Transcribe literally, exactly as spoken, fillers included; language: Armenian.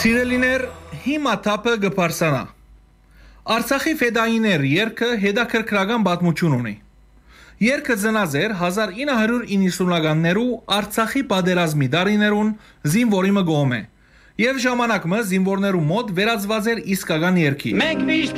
Սիրելիներ, հիմա թափը գպարսանա։ Արցախի ֆեդայիներ երգը հետաքրքրական պատմություն ունի։ Երգը ծնած էր հազար ինը հարյուր իննսունականներու Արցախի պատերազմի տարիներուն զինվորի մը կողմէ, եւ ժամանակը զինվորներու մոտ վերածված էր իսկական երգի։